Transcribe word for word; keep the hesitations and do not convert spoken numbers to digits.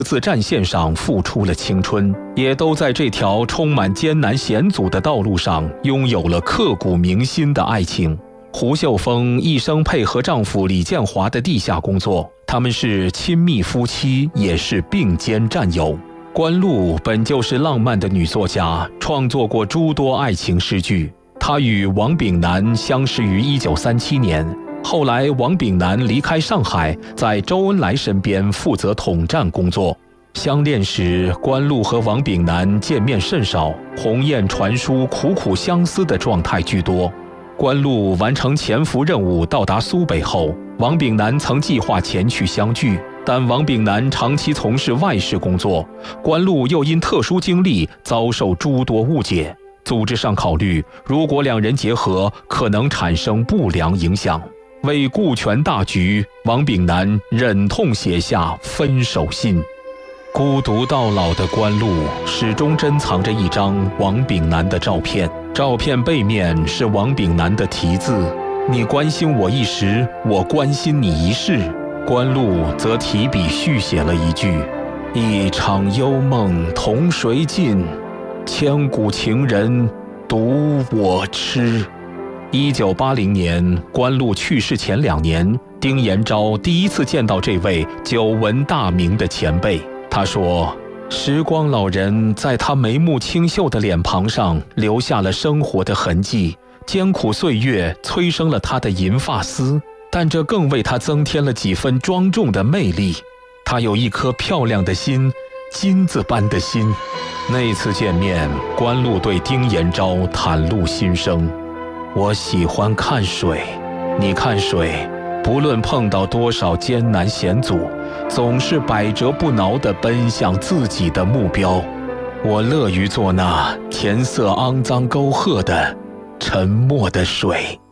自战线上付出了青春，也都在这条充满艰难险阻的道路上拥有了刻骨铭心的爱情。胡秀峰一生配合丈夫李建华的地下工作，他们是亲密夫妻，也是并肩战友。关露本就是浪漫的女作家，创作过诸多爱情诗句。她与王炳南相识于一九三七年，后来王炳南离开上海，在周恩来身边负责统战工作。相恋时，关露和王炳南见面甚少，鸿雁传书、苦苦相思的状态居多。关露完成潜伏任务到达苏北后，王炳南曾计划前去相聚，但王炳南长期从事外事工作，关露又因特殊经历遭受诸多误解。组织上考虑，如果两人结合，可能产生不良影响。为顾全大局，王炳南忍痛写下分手信。孤独到老的关露始终珍藏着一张王炳南的照片，照片背面是王炳南的题字：你关心我一时，我关心你一世。关露则提笔续写了一句：一场幽梦同谁尽，千古情人独我痴。一九八零年，关露去世前两年，丁延昭第一次见到这位久闻大名的前辈。他说，时光老人在他眉目清秀的脸庞上留下了生活的痕迹，艰苦岁月催生了他的银发丝，但这更为他增添了几分庄重的魅力。他有一颗漂亮的心，金子般的心。那次见面，关露对丁延昭袒露心声：我喜欢看水，你看水，不论碰到多少艰难险阻，总是百折不挠地奔向自己的目标。我乐于做那填塞肮脏沟壑的沉默的水。